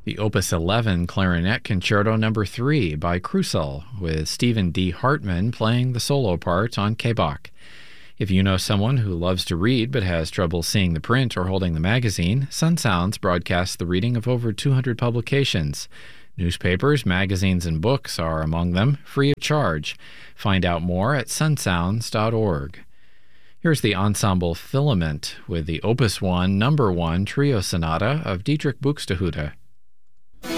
the Opus 11 Clarinet Concerto No. 3 by Krusel, with Stephen D. Hartman playing the solo part on Kebach. If you know someone who loves to read but has trouble seeing the print or holding the magazine, Sun Sounds broadcasts the reading of over 200 publications. Newspapers, magazines, and books are among them, free of charge. Find out more at sunsounds.org. Here's the Ensemble Filament with the Opus 1 No. 1 Trio Sonata of Dietrich Buxtehude.